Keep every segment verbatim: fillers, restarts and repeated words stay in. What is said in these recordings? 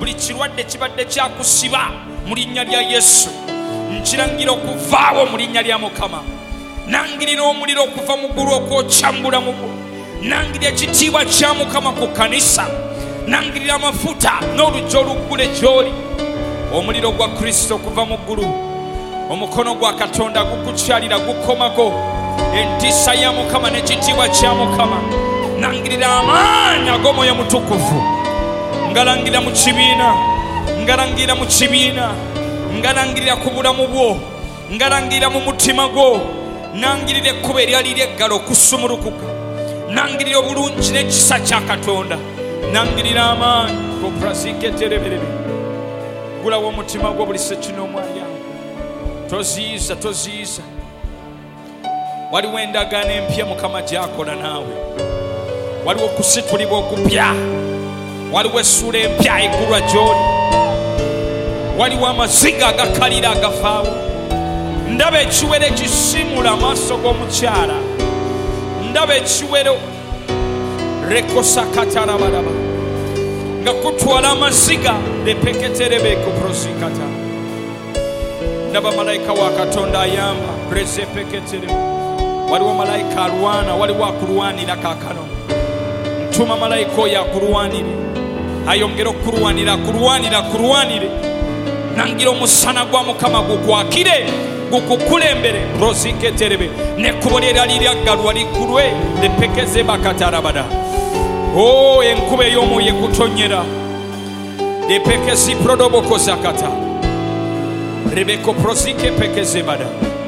buli kirwadde kibadde kyakusiba mu linnya lya Yesu nkirangira okuvaawo mu linnya lya Mukama. Nangirira omuliro okuva mu ggulu okwokyambula mu ggulu. Nangirira ekitiibwa kya Mukama ku kanisa. Nangirira amafuta n'olujja oluggule gy'oli. Omuliro gwa Kristo okuva mu ggulu. Omukono gwa Katonda gukukyalira gukomako. Entiisa ya Mukama n'ekitiibwa kya Mukama. Nangirira amaanyi ag'Omwoyo Mutukuvu. Ngalangira mu kibiina. Ngalangira mu kibiina. Ngalangirira ku bulamu bwo. Ngalangirira mu mutima gwo. Nangirira ekkubo eryali ly'eggalo okusumulukuka. Nangirira obulungi n'ekisa kya Katonda. Nangirira amaanyi kopraziketereberebe. Gulawo omutima gwo buli sekinomwalyango. Toziiza, toziiza. Waliwo endagaano empya Mukama gy'akola naawe. Waliwo okusitulibwa okupya. Waliwo essuula empya eggulwa gy'oli. Waliwo amaziga agakalira agafaawo. Ndaba ekiwero ekisimula amaaso g'omukyala. Ndaba ekiwero rekosakatarabaraba nga kutwala amaziga lepeketerebeko prosikata. Ndaba malayika wa Katonda ayamba rezepeketere. Waliwo malayika alwana, waliwo akulwanira kaakano. Ntuma malayika oyo akulwanire. Ayongera okulwanira, akulwanira, akulwanire. Nangira omusana gwa Mukama gukwakire gukukulembere prosiketerebe nekkubo lyerali lyaggalwa liggulwe lepekeze bakatarabada. O enkuba ey'omwoyo ekutonyera lepekezi prodobokozakata rebeko prosike pekeze bada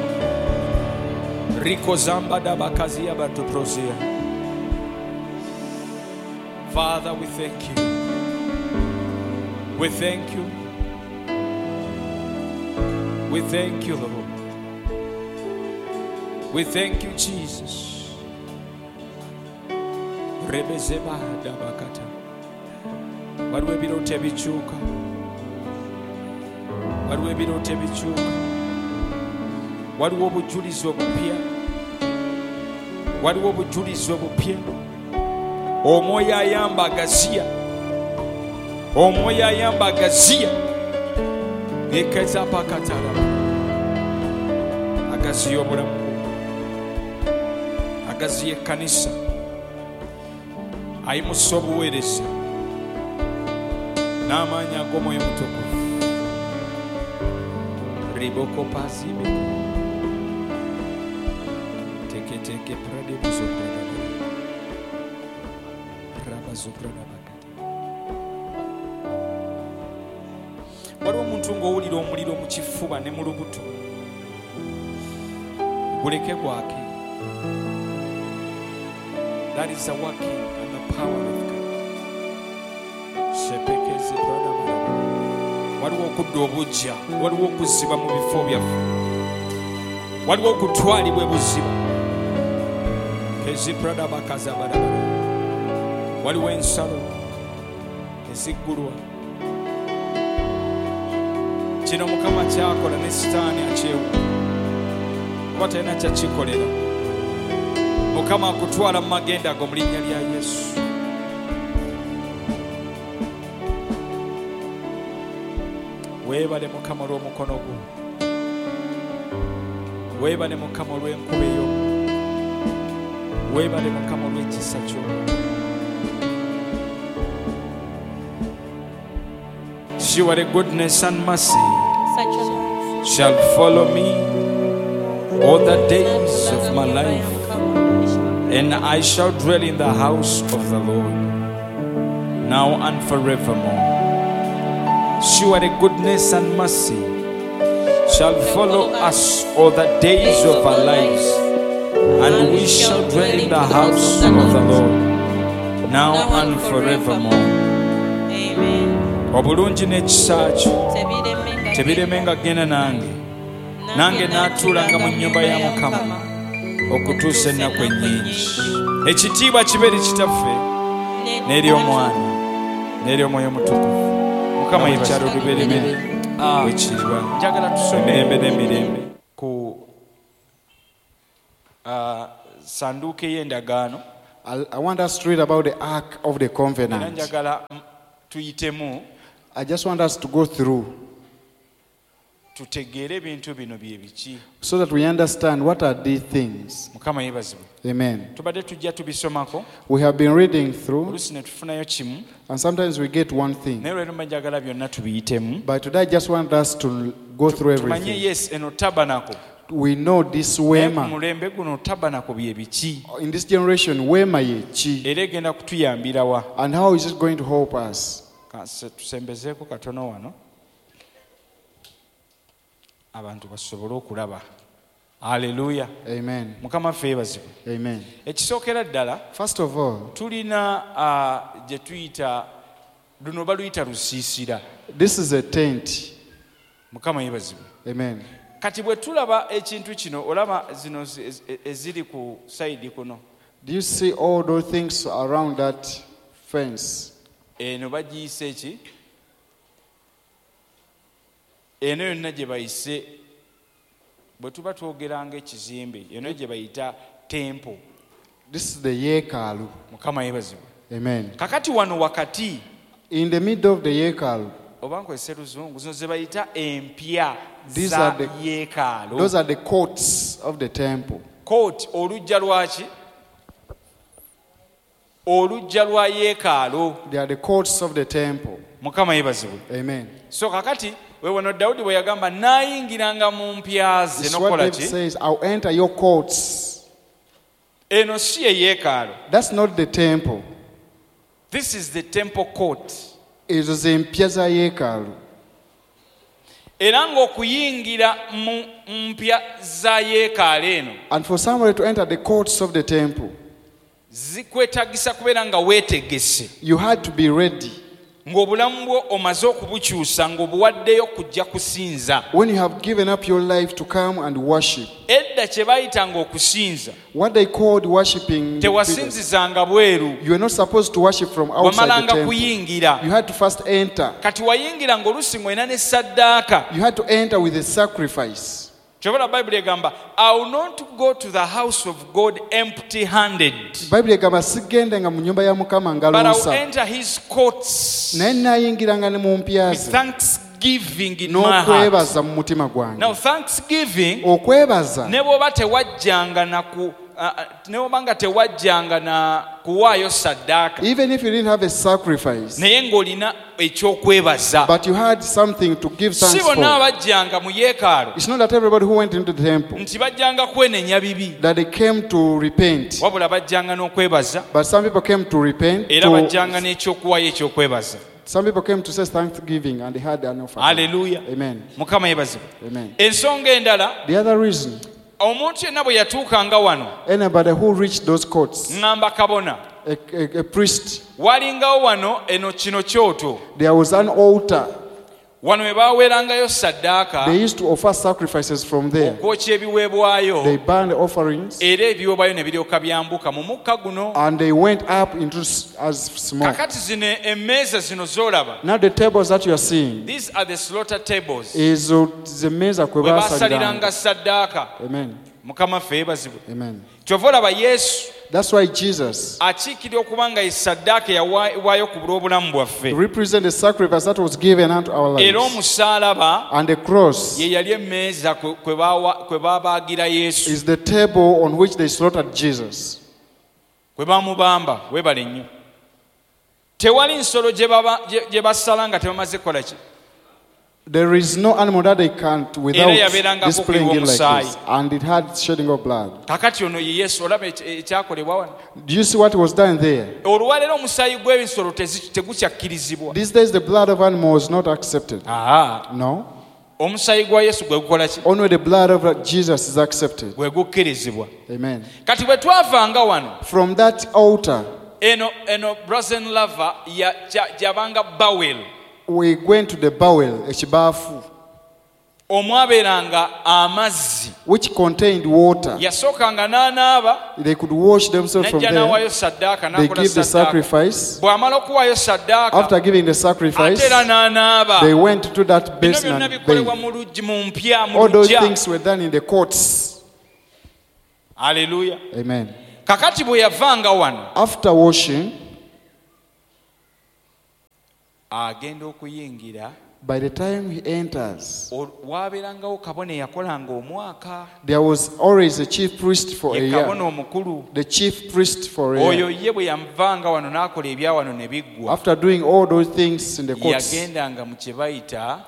rikozambada bakazi y'abantu prosia. Father, we thank you. We thank you. We thank you, Lord. We thank you, Jesus. Rebezeba dabakata. Waliwo ebiroota ebikyuka. Waliwo ebiroota ebikyuka. Waliwo obujulizi obupya. Waliwo obujulizi obupya. Omwoyo ayamba agaziya. Omwoyo ayamba agaziya. Ekeza pakatara. Agaziya obulamu. Agaziya ekkanisa. Ayimusa obuweereza n'amaanyi ag'Omwoyo Mutukuvu. Riboko pazibe teketeke prade buzoprada rabazoprada bakati. Waliwo omuntu ng'owulira omuliro mu kifuba ne mu lubuto. Guleke gwake. That is the working and the power of God. Shepekezi prada baraba. Waliwo okudda obujja, waliwo okuziba mu bifo byaffe, waliwo okutwalibwa ebuziba. Kezi prada bakaza barabara. Waliwo ensalo eziggulwa. Kino Mukama kyakola ne Sitaani akyewu kuba talina kyakikolera. Mukama akutwala mu magenda go mu linnya lya Yesu. Weebale Mukama olw'omukono gwo. Weebale Mukama olw'enkuba eyo. Weebale Mukama olw'ekisa kyo. Surely goodness and mercy shall follow me all the days of my life, and I shall dwell in the house of the Lord now and forevermore. Surely goodness and mercy shall follow us all the days of our lives, and we shall dwell in the house of the Lord now and forevermore. Amen. Obulungi n'ekisa kyo tebiremenga genda nange, nange naatuulanga mu nnyumba ya Mukama okutuusa ennaku ennyingi. Ekitiibwa kibeere kitaffe n'eri Omwana n'eri Omwoyo Mutukuvu. Mukama yekyalo luberebere wekiriba. Njagala tusome emirembe n'emirembe ku sanduuko ey'endagaano. I want us to read about the Ark of the Covenant. Njagala tuyitemu I just want us to go through tutegeere ebintu bino bye biki. so that we understand what are these things. Mukama yeebazibwe. Amen. Tubadde tujja tubisomako We have been reading through, oluusi ne tufunayo kimu and sometimes we get one thing. naye olwaleero njagala byonna tubiyitemu But today I just want us to go through tumanye everything. yes eno tabanako We know this naye ku Wema. mulembe guno tabanako bye biki In this generation, Wema ye chi. era egenda kutuyambira wa. And how is it going to help us? Kanse tusembezeeko katono wano abantu basobole okulaba. Haleluya. Amen. Mukama ffe yeebazibwe. Amen. Ekisookera ddala First of all, tulina ah, gye tuyita luno baluyita lusiisira. this is a tent. Mukama yeebazibwe. Amen. Kati bwe tulaba ekintu kino olaba zino zi- ez- eziri ku sayidi kuno Do you see all those things around that fence? eno bagiyise eki eno yonna gye bayise bwe tuba twogeranga ekizimbe eno gye bayita tempo. This is the Yekalu. Mukama yeebazibwe. Amen. Kakati wano wakati In the middle of the Yekalu, oba nkozesa luzungu zino ze bayita empya These za are the- yeekaalo. those are the courts of the temple. Kooti olujja lwaki olujja lwa yeekaalo. They are the courts of the temple. Mukama yeebazibwe. Amen. So kakati weewano Dawudi bwe yagamba naayingiranga mu mpya ze This is what nokola David ki says, I'll enter your courts. eno si ye yeekaalo. That's not the temple. This is the temple court. It is in Piazza Yekalu. Era ng'okuyingira mu mpya za yeekaalo eno And for somebody to enter the courts of the temple, zikwetagisa kubeera nga weetegese you had to be ready. ng'obulamu bwo omaze okubukyusa ng'obuwaddeyo kujja kusinza. When you have given up your life to come and worship, Edda kye baayitanga okusinza what they called worshiping, tewasinzizanga bweru, you were not supposed to worship from outside the wamalanga temple. kuyingira. You had to first enter. Kati wayingira ng'oluusi ng'olina ne saddaaka. You had to enter with a sacrifice. Kyobala Bayibuli egamba, I will not go to the house of God empty handed, Bible egamba sigendenga mu nyumba ya Mukama but I will ngalosa. enter his courts Naye nayingiranga ne mu mpya with ze thanksgiving in my heart. n'okwebaza mu mutima gwange. Now thanksgiving Okwebaza ne bw'oba tewajjanga na ku uh, ne bw'oba nga tewajjanga na kuwaayo saddaaka even if you didn't have a sacrifice, naye ng'olina ekyokwebaza. but you had something to give Si thanks bonna for. abajjanga mu yeekaalu It's not that everybody who went into the temple nti bajjanga kwenenya bibi, that they came to repent, wabula bajjanga n'okwebaza but some people came to repent. era To, bajjanga n'ekyokuwaayo ekyokwebaza. some people came to say thanksgiving and they had an offering. Haleluya. Amen. Mukama yeebazibwe. Amen. Ensonga endala, The other reason, omuntu yenna bwe yatuukanga wano anybody who reached those courts, ŋŋamba kabona a, a, a priest, walingawo wano eno kino kyoto there was an altar. wano we baaweerangayo saddaaka They used to offer sacrifices from there. okwokya ebiweebwayo They burned the offerings era ebiweebwayo ne biryoka byambuka mu mukka guno. and they went up into s- as smoke. Kakati zino emmeeza zino z'olaba, Now the tables that you are seeing these are the slaughter tables is uh, the meza kwe we basaliranga. baasaliranga saddaaka. Amen. Mukama ffe yeebazibwe. Amen. Kyova olaba Yesu That's why Jesus akiikirira okuba nga ye saddaaka eyawaayibwayo ku bulw'obulamu bwaffe, represents the sacrifice that was given unto our era lives. omusaalaba And the cross ye yali emmeeza kwe- kwe baawa- kwe baabaagira Yesu, is the table on which they slaughtered Jesus. kwe baamubamba. Weebale nnyo. Tewali nsolo gye baba- gye- gye basala nga tebamaze kukola ki? There is no animal that they can't without yabeerangako displaying it like okuyiwa this. And it had shedding of blood. Kakati ono ye Yesu, olaba eki- ekyakolebwa wano. Do you see what was done there? Olwaleero omusaayi gw'ebisolo tezi- tegukyakirizibwa. These days the blood of animals is not accepted. Aha. No. Omusaayi gwa Yesu gwe gukola ki? Only the blood of Jesus is accepted. Gwe gukkirizibwa. Amen. Kati bwe twavanga wano, From that altar, eno eno Brazen Lava ya- kya- gyabanga Bawel, we went to the bowel, ekibaafu, omwabeeranga amazzi. which contained water. Yasookanga n'anaaba, They could wash themselves from n'ajja there. n'awaayo saddaaka, They n'akola give the saddaaka. sacrifice. Bw'amala okuwaayo saddaaka, After giving the ate sacrifice, era n'anaaba. they went to that Bino basin byonna and bikolebwa bathed. mu luggi mu mpya mu All those luggya. things were done in the courts. Haleluya. Amen. Kakati bwe yavanga wano, After washing, agenda okuyingira, by the time he enters, waabeerangawo kabona eyakolanga omwaka. there was always a chief priest for a ye year. kabona omukulu. The chief priest for a Oyo year. ye bwe yamuvanga wano n'akola ebya wano ne biggwa. After doing all those things in the courts, yagendanga mu kye bayita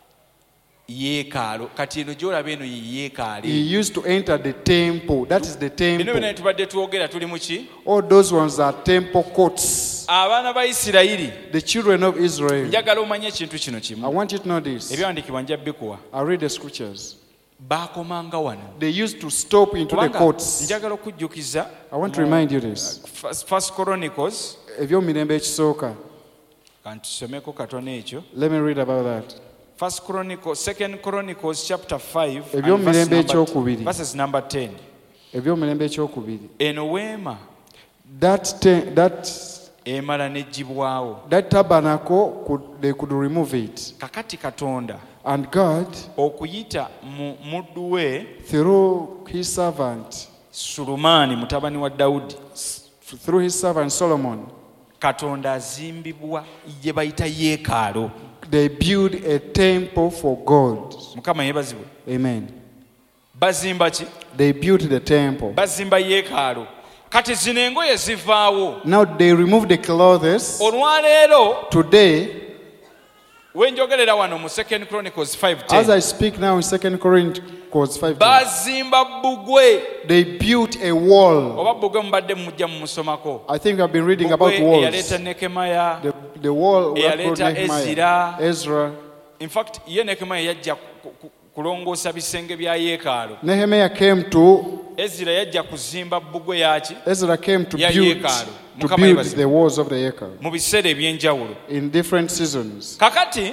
yeekaalo. Kati eno gy'olaba eno ye he yeekaali. used to enter the temple. That is the Bino byonna temple. tubadde twogera tuli mu ki? All those ones are temple courts. Abaana ba Isirayiri, The children of Israel. njagala omanye ekintu kino I kimu. want you to know this. Ebyawandiikibwa njja bikuwa. I read the scriptures. Baakomanga wano. They used to stop into the Kubanga courts. njagala okujjukiza I want to remind you this. First- First Chronicles, Ebyomirembe ekisooka. kantusomeko katono ekyo. Let me read about that. First Chronicles, Second Chronicles chapter five and Ebyomirembe verse number- ekyokubiri. verses number ten. Ebyomirembe ekyokubiri. Eno weema That te- that emala n'eggyibwawo. that tabernacle could they could remove it, Kakati Katonda and God okuyita mu muddu we through his servant Sulumaani mutabani wa Dawudi, through his servant Solomon, Katonda azimbibwa gye bayita yeekaalo. they built a temple for God. Mukama yeebazibwe. Amen. Bazimba ki? They built the temple. Bazimba yeekaalo. Kati zino engoye zivaawo. Now they removed the clothes. Olwaleero Today, wenjogerera wano mu Second Chronicles five as ten, I speak now in Second Chronicles five, bazimba bbugwe. they built a wall. Oba bbugwe mubadde mujja mumusomako. I think I've been reading about Bbugwe walls. eyaleeta Nekemaya. The, the wall Eyaleeta where called Nehemiah, Ezra. Ezra. In fact, ye Nekemaya yajja ku- ku- kulongoosa bisenge bya yeekaalo. Nehemiah came to Ezra yajja kuzimba bbugwe yaki Ezra came to Ya build yeekaalu. to Mukama build yeebazibwe. the walls of the Yekal mu biseera eby'enjawulo. in different seasons. Kakati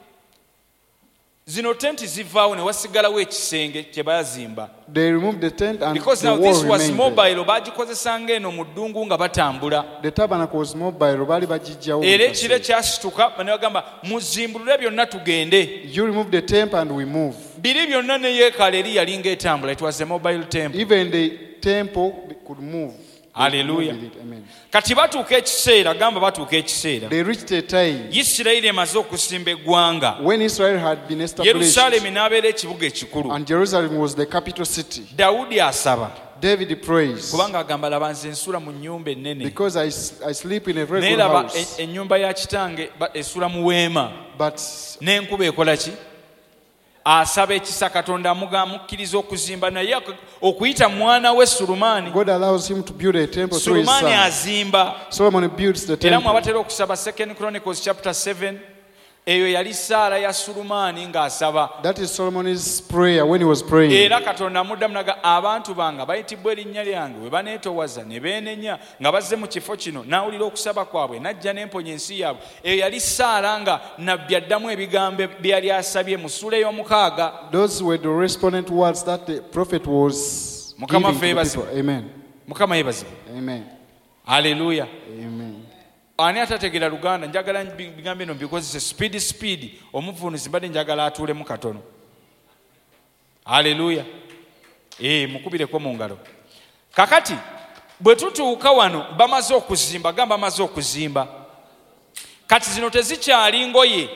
zino tenti zivaawo ne wasigalawo ekisenge kye baazimba. They removed the tent and Because the now wall this was remained there. mobile, baagikozesanga eno mu ddungu nga batambula. The tabernacle was mobile. Bali bajijjawo Era mu ekiro kasee. kyasituka ne bagamba muzimbulule byonna tugende. You remove the temple and we move. Biri byonna ne yeekaalo eri yali ng'etambula. It was a mobile temple. Even the temple could move. They could Hallelujah. move with it. Amen. Kati batuuka ekiseera, gamba batuuka ekiseera. They reached a time Isirayiri emaze okusimba eggwanga. when Israel had been established Yerusaalemi n'abeera ekibuga ekikulu. and Jerusalem was the capital city. Dawudi asaba. David prays Kubanga agamba laba nze nsula mu nnyumba ennene. because I, s- I sleep in a very Naye good laba house. en- ennyumba ya kitange ba- esula mu weema. But N'enkuba ekola ki? Asaba ekisa Katonda amuga amukkiriza okuzimba naye ak- okuyita mwana we Sulumaani. God allows him to build a temple through his Sulumaani son. azimba. Solomon builds the Era temple. mwabatera okusaba Second Chronicles chapter seven. Eyo yali ssaala ya Sulumaani ng'asaba. That is Solomon's prayer when he was praying. Era Katonda amuddamu naga abantu bange bayitibwa erinnya lyange bwe baneetowaza ne beenenya nga bazze mu kifo kino n'awulira okusaba kwabwe n'ajja n'emponya ensi yaabwe. Eyo yali ssaala nga nabbi addamu ebigambo bye yali asabye mu ssuula ey'omukaaga. Those were the respondent words that the prophet was Mukama giving to the favours people. him. Amen. Mukama yeebazibwe. Amen. Haleluya. Amen. Ani atategeera Luganda njagala bigambo bino bikozese speed speed omuvunuzi mbadde njagala atuulemu katono. Haleluya. Eh, mukubireko mu ngalo. Kakati bwe tutuuka wano bamaze okuzimba, gamba bamaze okuzimba. Kati zino tezikyali ngoye.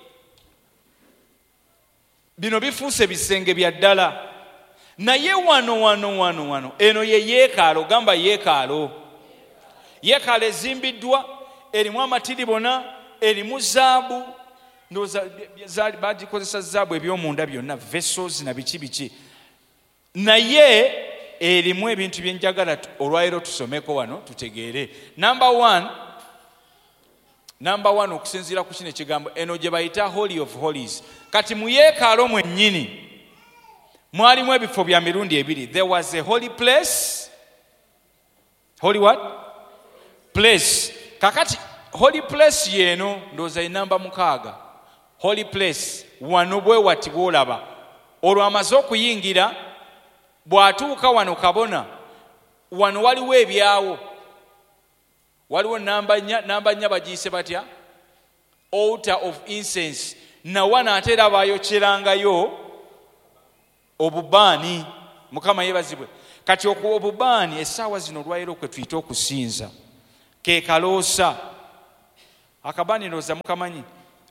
Bino bifuuse bisenge bya ddala. Naye wano wano wano wano eno ye yeekaalo, gamba yeekaalo. Yeekaalo ezimbiddwa erimu amatiribona, erimu zaabu, ndowooza bagikozesa zaabu eby'omunda byonna, vessels na biki biki. Naye erimu ebintu bye njagala olwaleero tusomeko wano tutegeere. Number one, number one okusinziira ku kino ekigambo eno gye bayita Holy of Holies. Kati mu yeekaalo mwennyini mwalimu ebifo bya mirundi ebiri. There was a holy place. Holy what? Place. Kakati holy place yeno ndowooza enamba mukaaga. Holy place wano bwe wati bw'olaba. Olwo amaze okuyingira bw'atuuka wano kabona wano waliwo ebyawo. Waliwo namba nnya, namba nnya bagiyise batya? Altar of incense. Na wana ate era baayokyerangayo obubaani. Mukama yeebazibwe. Kati okuwa obubaani essaawa zino olwaleero kwe tuyita okusinza ke kaloosa. Akabaani ndowooza mukamanyi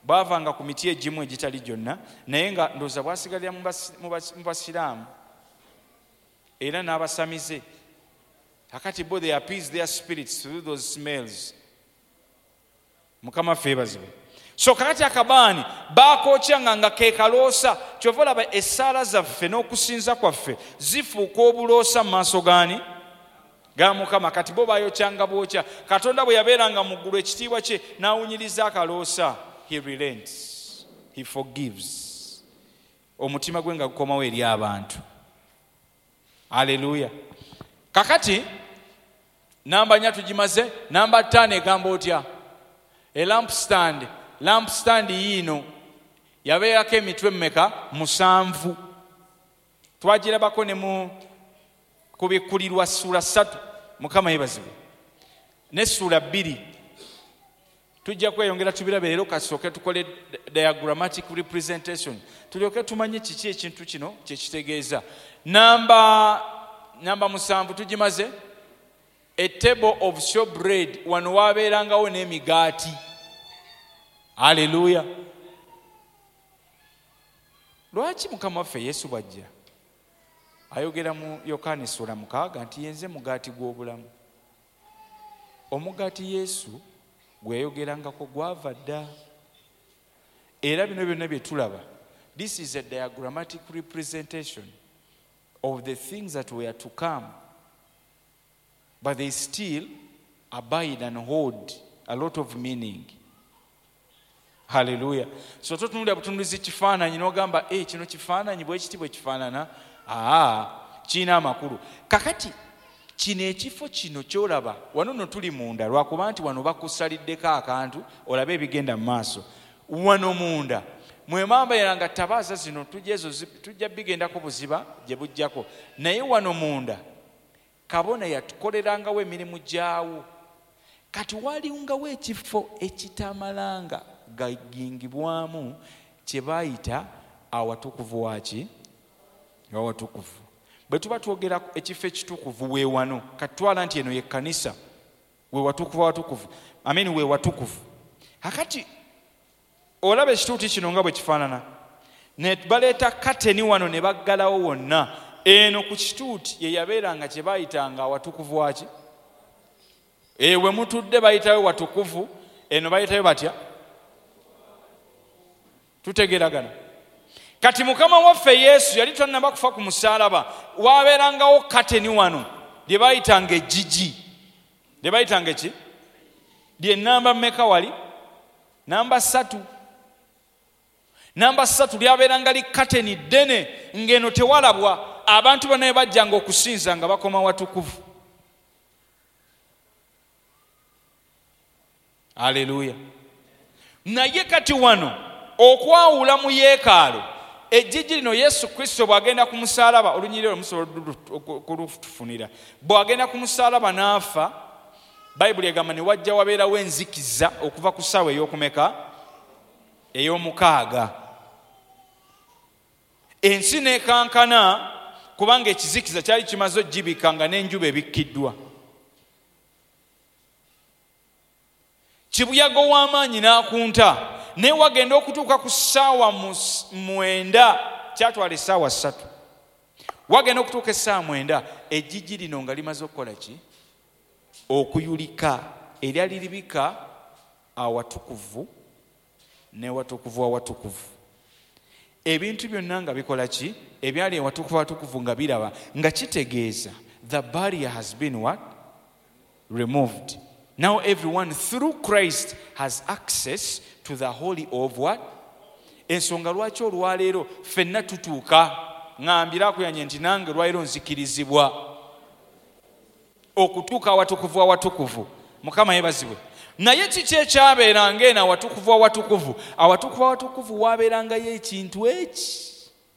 baavanga ku miti egimu egitali gyonna naye nga ndooza bwasigalira mu basiraamu era n'abasamize akati bo they appease their spirits through those smells. Mukama ffe yeebazibwe. So kakati akabaani baakokyanga nga ke kaloosa kyova olaba essaala zaffe n'okusinza kwaffe zifuuka obuloosa mu maaso gaani ga Mukama. Kati bo baayokyanga bwokya. Katonda bwe yabeeranga mu ggulu ekitiibwa kye n'awunyiriza akaloosa, he relents, he forgives. Omutima gwe nga gukomawo eri abantu. Haleluya. Kakati namba nnya tugimaze. Namba ttaano egamba otya? A lamp stand. Lamp stand yiino yabeerako emitwe mmeka? Musanvu. Twagirabako ne mu kubikkulirwa ssuula ssatu. Mukama yeebazibwe. Ne ssuula bbiri. Tujja kweyongera tubirabe leero kasooke tukole diagrammatic representation. Tulyoke tumanye kiki ekintu kino kye kitegeeza. Namba namba musanvu tugimaze. A table of showbread. Wano waabeerangawo n'emigaati. Haleluya. Lwaki Mukama waffe Yesu bw'ajja ayogera mu Yokaana ssuula mukaaga nti yenze mugaati gw'obulamu? Omugaati Yesu gwe yayogerangako gwava dda. Era bino byonna bye tulaba, this is a diagrammatic representation of the things that were to come, but they still abide and hold a lot of meaning. Haleluya. So totunulira butunulizi kifaananyi n'ogamba eh kino kifaananyi bwe kiti bwe kifaanana, aa kiina amakulu. Kakati kino ekifo kino kyolaba wano no tuli munda lwakuba nti wano bakusaliddeko akantu olabe ebigenda mu maaso. Wano munda mwe mambeeranga tabaaza zino tujja ezo tujja bigendako buziba gye bujjako, naye wano munda kabona yatukolerangawo emirimu gyawo. Kati walingawo ekifo ekitamalanga gagingibwamu kye baayita awatukuvu waki? Awatukuvu. Bwe tuba twogera ekifo ekitukuvu we wano, katwala nti eno ye kkanisa, we watukuvu awatukuvu, ameni we watukuvu. Hakati olaba ekituuti kino nga bwe kifaanana, ne baleeta kateni wano ne baggalawo wonna. Eno ku kituuti ye yabeeranga kye baayitanga awatukuvu waki? Ewe mutudde bayitayo watukuvu, eno bayitayo batya? Tutegeragana. Kati Mukama waffe Yesu yali tannaba kufa ku musaalaba, waabeerangawo kateni wano lye bayitanga ejjigi. Lye bayitanga ki? Lye namba mmeka wali? Namba ssatu. Namba ssatu lyabeeranga li kateni ddene, ng'eno tewalabwa. Abantu bonna bajjanga okusinza nga bakoma watukuvu. Haleluya. Naye kati wano okwawula mu yeekaalu ejjigi lino Yesu Kristo bw'agenda ku musaalaba, olunyiriro olumusobola kulutufunira, bw'agenda ku musaalaba n'afa, Bayibuli egamba ne wajja wabeerawo enzikiza okuva ku ssaawa ey'okumeka? Ey'omukaaga. Ensi n'ekankana kubanga ekizikiza kyali kimaze ogibika nga n'enjuba ebikkiddwa. Kibuyaga ow'amaanyi n'akunta, naye wagenda okutuuka ku ssaawa mwenda, kyatwala essaawa ssatu. Wagenda okutuuka essaawa mwenda, ejjigi lino nga limaze okukola ki? Okuyulika. Eryali libika awatukuvu ne watukuvu awatukuvu. Ebintu byonna nga bikola ki? Ebyali awatukuvu awatukuvu nga biraba, nga kitegeeza the barrier has been what? Removed. Now everyone through Christ has access to the holy of what? Ensonga lwaki olwaleero ffenna tutuuka, ngambira akuyanye nti nange lwaleero nzikirizibwa okutuuka awatukuvu awatukuvu. Mukama yeebazibwe. Naye kiki ekyabeeranga eno awatukuvu awatukuvu? Awatukuvu awatukuvu waabeerangayo ekintu eki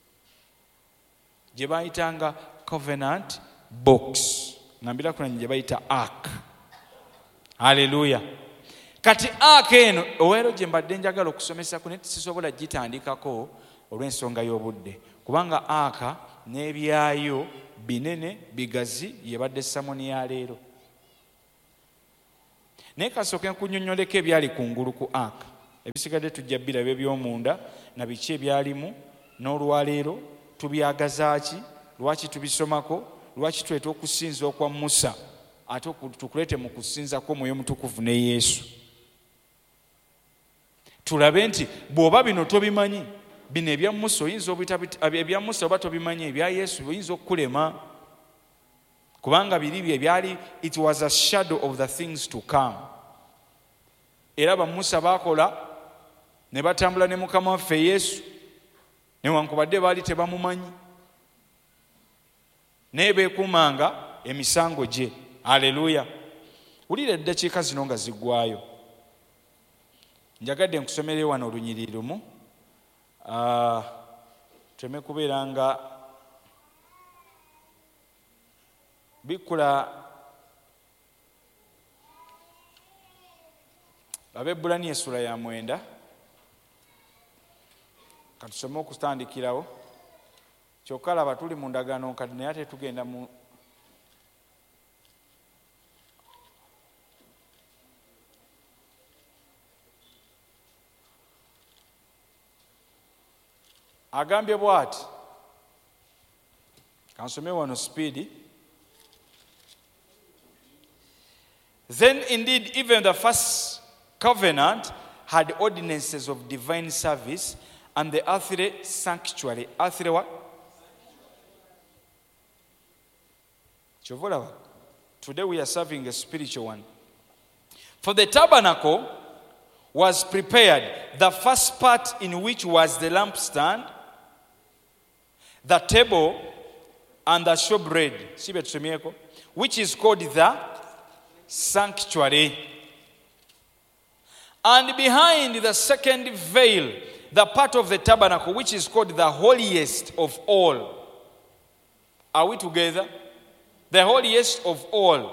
gye baayitanga covenant box. Ngambira akuyanye gye bayita ark. Haleluya. Kati ark eno oweero gye mbadde njagala okusomesako naye sisobola gitandikako olw'ensonga y'obudde, kubanga ark n'ebyayo binene bigazi yebadde samoni ya leero. Naye kasooke nkunnyonnyoleko ebyali kungulu ku ark. ebisigadde tujja biraba eby'omunda na biki ebyalimu n'olwaleero tubyagazaaki, lwaki tubisomako, lwaki tweta okusinza okwa Musa ate tukulete mu kusinzako Mwoyo Mutukuvu ne Yesu. Tulabe nti bw'oba bino tobimanyi, bino ebya Musa oyinza ebya Musa oba tobimanyi, ebya Yesu oyinza okukulema, kubanga biri bye byali, it was a shadow of the things to come. Era ba Musa bakola ne batambula ne Mukama waffe Yesu newankubadde baali tebamumanyi, naye beekumanga emisango gye. Haleluya. Wulira eddakiika zino nga ziggwayo, njagadde nkusomere wano olunyiriri lumu uh, teme kubeera nga bikula. Ab'Ebbulaniya essula ya mwenda, katusome okutandikirawo. Kyokka laba tuli mu ndagaano kati naye ate tugenda mu agambye bw'ati, kansome wano speedi. Then indeed even the first covenant had ordinances of divine service and the earthly sanctuary. Earthly what? Today we are serving a spiritual one. For the tabernacle was prepared, the first part in which was the lampstand, the table, and the showbread, which is called the sanctuary. And behind the second veil, the part of the tabernacle, which is called the holiest of all. Are we together? The holiest of all,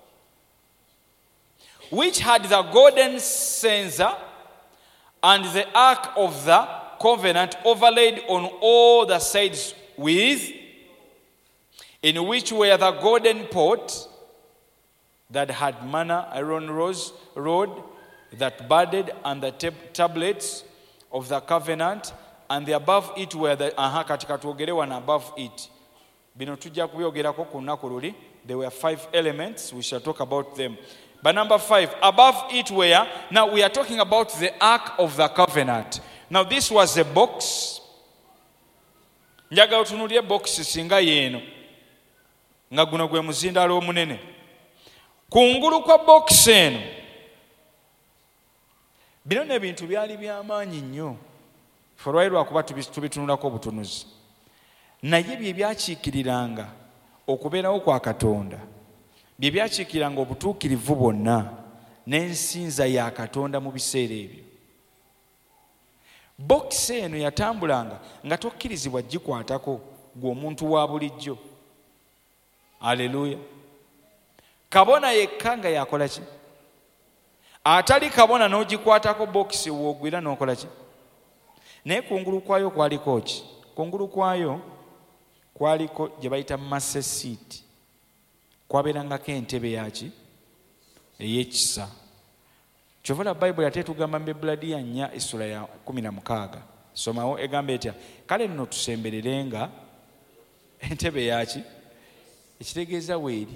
which had the golden censer and the ark of the covenant overlaid on all the sides with, in which were the golden pot that had manna, Aaron rose, rod that budded, and the tab- tablets of the covenant, and the above it were the aha katika tuogere one above it. Bino tujja kubyogerako ku lunaku luli. There were five elements. We shall talk about them. But number five, above it were, now we are talking about the Ark of the Covenant. Now this was a box. Njaga otunulie box singa yeno. Nga guno gwe muzindalo omunene. Kungulu kwa box eno. Bino n'ebintu byali by'amaanyi nnyo. Folwairwa kuba tubitunulako obutunuzi. Naye bye byakiikiriranga okubeerawo kwa Katonda, bye byakiikiriranga obutuukirivu bwonna n'ensinza ya Katonda mu biseera ebyo. Bokisi eno yatambulanga nga tokkirizibwa gikwatako gwe omuntu wa bulijjo. Aleluya. Kabona yekka nga yakola ki? Atali kabona n'ogikwatako bokisi woogwira n'okola ki? Naye kungulu kwayo kwaliko ki? Kungulu kwayo kwaliko gye bayita master seat. Kwabeerangako entebe yaki? Ey'ekisa. Kyova Bayibuli ate tugamba mu Ebbulaniya nnya essula ya kumi na mukaaga. Somawo egamba etya? Kale nno tusembererenga entebe yaki? Ekitegeeza weeri.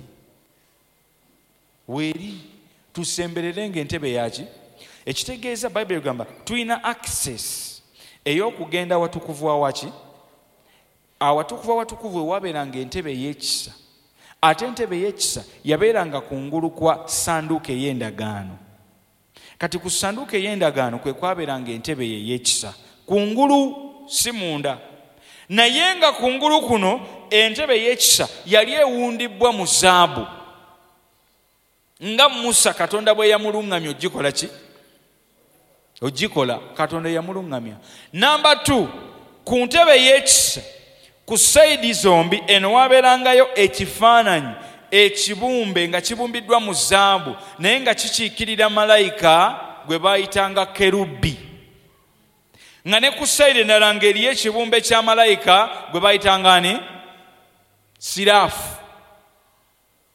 Weeri. Tusembererenga entebe yaki? Ekitegeeza Bayibuli egamba tulina access ey'okugenda watukuvu awaki? Awatukuvu awatukuvu ewabeeranga entebe ey'ekisa. Ate entebe ey'ekisa yabeeranga kungulu kwa sanduuko ey'endagaano. Kati ku sanduuko ey'endagaano kwe kwabeeranga entebe ey'ekisa. Kungulu si munda. Naye nga kungulu kuno entebe ey'ekisa yali ewundibbwa mu zaabu. Nga Musa Katonda bwe yamuluŋŋamya ogikola ki? Ogikola. Katonda yamuluŋŋamya. Namba two, ku ntebe ey'ekisa ku sayidi zombi eno wabeerangayo ekifaananyi ekibumbe nga kibumbiddwa mu zaabu naye nga kikiikirira malayika gwe baayitanga kerubi. Nga ne ku sayidi endala ng'eriyo ekibumbe kya malayika gwe baayitanga ani? Siraafu.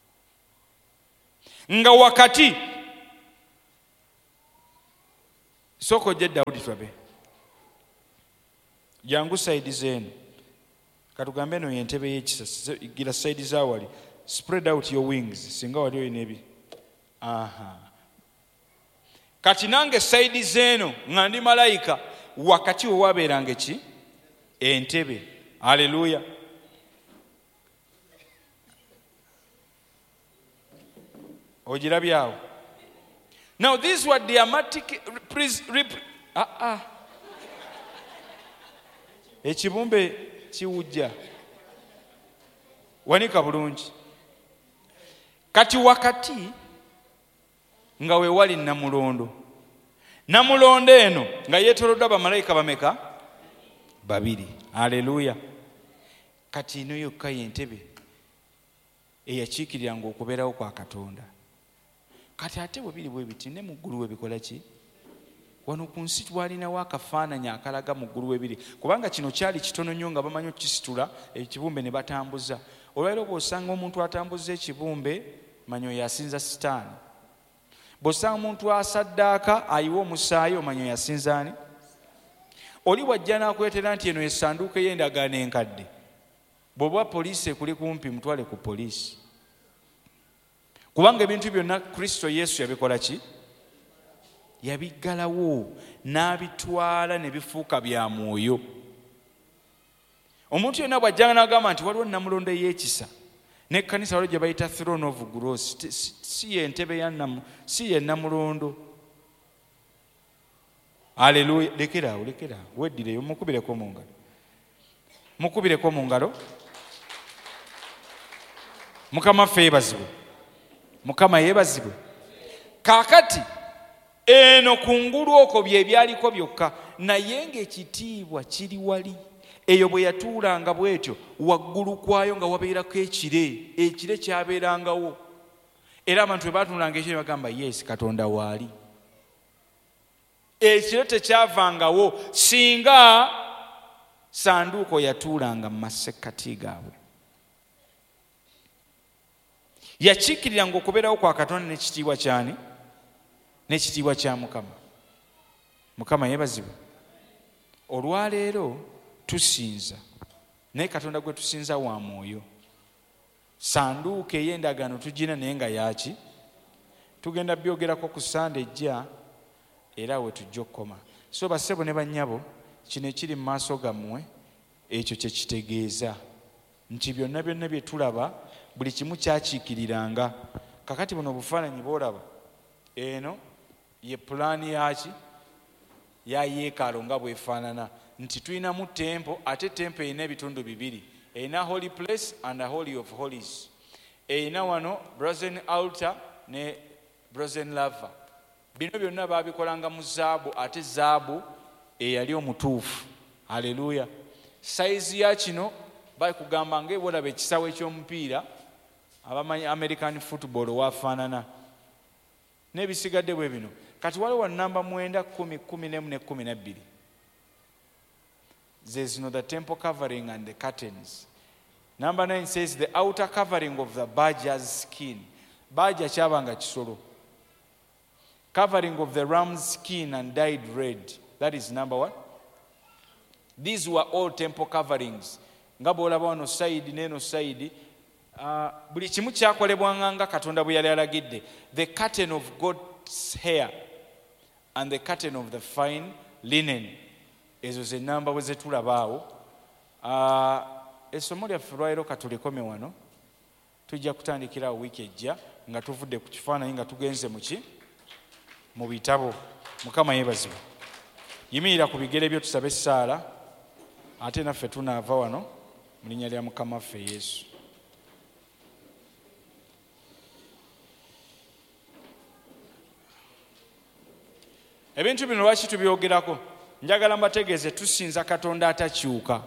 Nga wakati soko je Daudi twabe jangu side zenu katugambe no yentebe y'ekisa gira side za wali spread out your wings singa wali oyinebi aha kati nange side zeno ngandi malaika wakati wabeerange ki entebe haleluya ojirabyawo. Now these were dramatic ah ah ekibumbe kiwujja wanika bulungi kati wakati nga we wali namulondo namulondo eno nga yetolodde abamalayika bameka babiri haleluya kati ino yokka yentebe eyakiikiriranga okubeerawo kwa Katonda kati ate bwe biri bwe biti ne mu ggulu we bikola ki wano ku nsi twalinawo akafaananyi akalaga mu ggulu we biri kubanga kino kyali kitono nnyo nga bamanyi okukisitula ekibumbe ne batambuza olwaleero bw'osanga omuntu atambuza ekibumbe manyo yasinza sitaani bw'osanga omuntu asaddaaka ayiwa omusaayi omanyo yasinza ani oli wajja n'akwetera nti eno essanduuko ey'endagaano enkadde bw'oba poliisi ekuli kumpi mutwale ku poliisi kubanga ebintu byonna Kristo Yesu yabikola ki yabiggalawo n'abitwala ne bifuuka bya mwoyo. Omuntu yonna bw'ajjanga n'agamba nti waliwo namulondo ey'ekisa n'ekkanisa waliwo gye bayita throne of grace si ye ntebe ya namu si ye namulondo haleluya lekeraawo lekeraawo weddireyo mukubireko mu ngalo mukubireko mu ngalo Mukama ffe yeebazibwe Mukama yeebazibwe. Kaakati eno kungulu okwo bye byaliko byokka naye ng'ekitiibwa kiri wali eyo bwe yatuulanga bw'etyo waggulu kwayo nga wabeerako ekire ekire kyabeerangawo era abantu bwe batunulanga ekire bagamba yes Katonda waali ekire tekyavangawo singa sanduuko yatuulanga mu masekkati gaabwe yakiikiriranga okubeerawo kwa Katonda n'ekitiibwa kyani n'ekitiibwa kya Mukama. Mukama yeebazibwe. Olwaleero tusinza naye Katonda gwe tusinza wa mwoyo sanduuko ey'endagaano tugina naye nga yaki tugenda byogerako ku Sande ejja era we tujja okukoma. So bassebo ne bannyabo kino ekiri mu maaso gammwe ekyo kye kitegeeza nti byonna byonna bye tulaba buli kimu kyakiikiriranga. Kakati buno obufaananyi bw'olaba eno ye pulaani yaki ya yeekaalu nga bwefaanana nti tulinamu tempo ate tempo erina ebitundu bibiri erina holy place and a holy of holies erina wano brazen altar ne brazen lava. Bino byonna baabikolanga mu zaabu ate zaabu eyali omutuufu haleluya. Sayizi ya kino bakugamba ng'ebolaba ekisawo eky'omupiira abamanyi American football waafaanana n'ebisigadde bwe bino. Kati waliwo namba mwenda kumi kumi n'emu ne kumi na bbiri. There's no the temple covering and the curtains. Number nine says the outer covering of the badger's skin. Badger kyabanga kisolo. Covering of the ram's skin and dyed red. That is number one. These were all temple coverings. Nga bw'olaba wano side n'eno side uh, buli kimu kyakolebwanga nga Katonda bwe yali alagidde. The curtain of goat's hair and the curtain of the fine linen. Ezo ze namba bwe zetulabaawo. Uh, essomo lyaffe lwaliro katulekome wano tujja kutandikira wiiki ejja nga tuvudde ku kifaananyi nga tugenze muki mu bitabo. Mukama yeebazibwe. Yimirira ku bigere byo tusabe essaala ate naffe tunaava wano mu linnya lya Mukama ffe Yesu. Ebintu bino lwaki tubyogerako? Njagala mbategeeze tusinza Katonda atakyuka